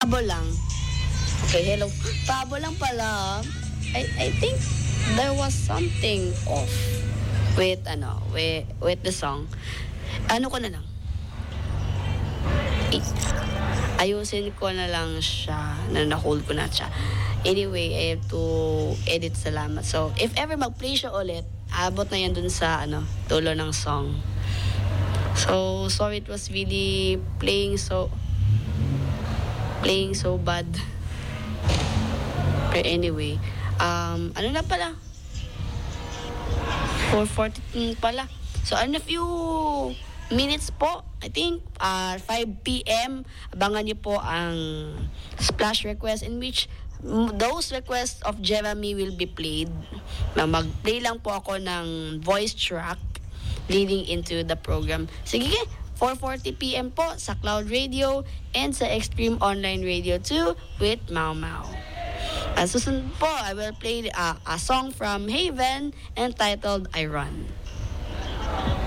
Pabo lang. Okay, hello. Pabo lang pala. I think there was something off with with the song. Ano ko na lang. Ayusin ko na lang siya na na-hold ko na siya. Anyway, I have to edit, salamat. So, if ever mag-play siya ulit, abot na yan dun sa tulo ng song. So, sorry it was really playing so bad. But anyway, ano na pala? 4:40 pala. So, a few minutes po, I think 5 p.m. Abangan niyo po ang splash request in which those requests of Jeremy will be played. Mag-play lang po ako ng voice track leading into the program. Sige, 4:40 p.m. po sa Cloud Radio and sa Extreme Online Radio 2 with Mau Mau. Susunod po, I will play a song from Haven entitled I Run.